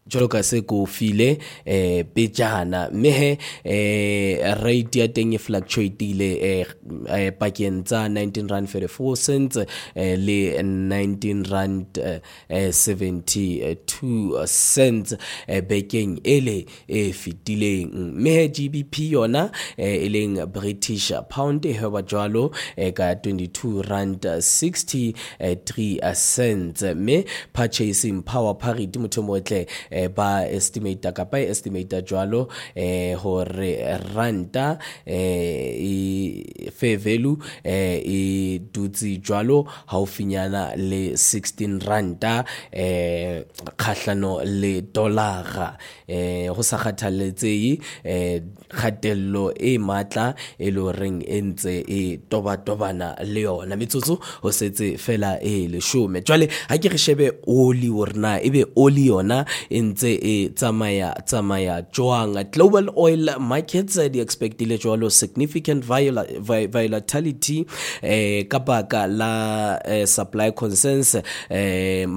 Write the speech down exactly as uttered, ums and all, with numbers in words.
jolo ka se ko file eh pejana mme he eh rate ya teng e fluctuate ile eh pakeng tsa nineteen rand thirty-four cents eh, le nineteen rand seventy-two cents eh, bekeng ele e fitileng mme he G B P yona eh, e leng British pound he ba jwalo eh, ka twenty-two rand sixty-three cents mme purchasing power parity motho motle eh, ba estimate kapa estimate jwalo eh hore ranta eh e fair value eh e dutsi jwalo haufinyana le sixteen ranta eh khahlano le dollar eh go sa kgathaletse eh khatello e matla e lo reng entse e toba tobana le yona metsotso ho setse fela e le shome jwale ha ke re shebe oli orna ebe oli yona ntse e tsamaya tsamaya joang global oil markets di expectile jwalo significant volatility eh ka baka la eh, supply concerns eh